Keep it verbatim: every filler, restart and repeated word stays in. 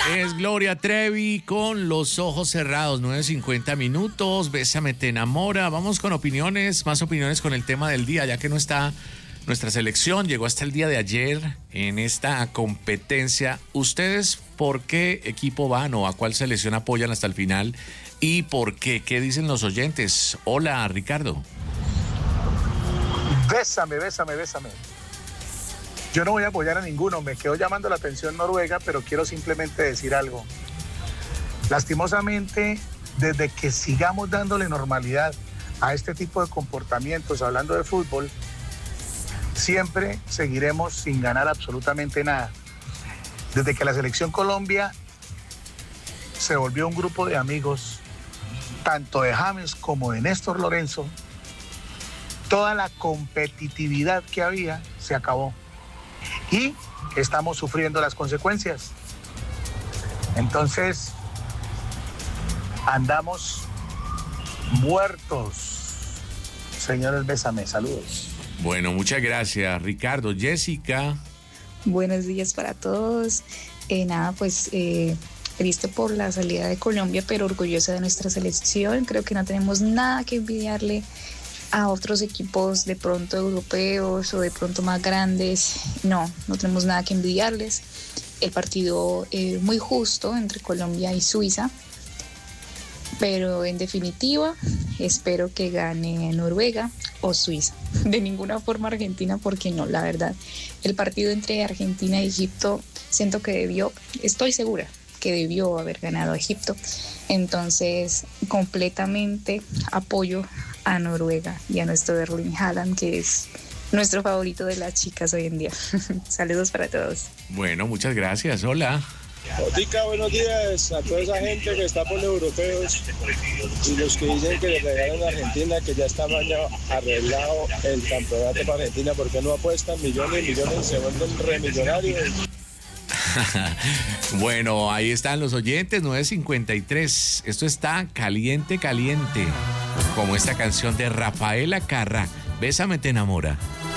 Es Gloria Trevi con Los Ojos Cerrados, nueve cincuenta minutos, Bésame te enamora. Vamos con opiniones, más opiniones con el tema del día, ya que no está nuestra selección, llegó hasta el día de ayer en esta competencia. ¿Ustedes por qué equipo van o a cuál selección apoyan hasta el final? ¿Y por qué? ¿Qué dicen los oyentes? Hola, Ricardo. Bésame, bésame, bésame. Yo no voy a apoyar a ninguno, me quedó llamando la atención Noruega, pero quiero simplemente decir algo. Lastimosamente, desde que sigamos dándole normalidad a este tipo de comportamientos, hablando de fútbol, siempre seguiremos sin ganar absolutamente nada. Desde que la selección Colombia se volvió un grupo de amigos, tanto de James como de Néstor Lorenzo, toda la competitividad que había se acabó. Y estamos sufriendo las consecuencias. Entonces, andamos muertos. Señores, bésame, saludos. Bueno, muchas gracias, Ricardo. Jessica. Buenos días para todos. Eh, nada, pues eh, triste por la salida de Colombia, pero orgullosa de nuestra selección. Creo que no tenemos nada que envidiarle a otros equipos de pronto europeos o de pronto más grandes. No, no tenemos nada que envidiarles. El partido eh, muy justo entre Colombia y Suiza, pero en definitiva espero que gane Noruega o Suiza. De ninguna forma Argentina, porque no, la verdad. El partido entre Argentina y Egipto siento que debió, estoy segura que debió haber ganado Egipto. Entonces, completamente apoyo a Noruega y a nuestro Erling Haaland, que es nuestro favorito de las chicas hoy en día. Saludos para todos. Bueno, muchas gracias. Hola. Botica, buenos días a toda esa gente que está por los europeos y los que dicen que le regalan a Argentina, que ya está mañana arreglado el campeonato para Argentina, porque no apuestan millones y millones y se vuelven remillonarios. Bueno, ahí están los oyentes, nueve cincuenta y tres. Esto está caliente, caliente. Como esta canción de Rafaela Carrà, Bésame te enamora.